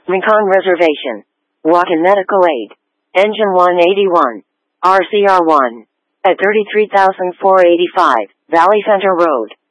Rincon Reservation. Wotton Medical Aid. Engine 181. RCR1. At 33,485, Valley Center Road.